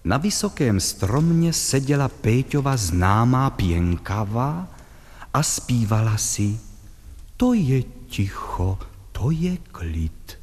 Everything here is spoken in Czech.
Na vysokém stromě seděla Péťova známá pěnkava a zpívala si: To je ticho, to je klid.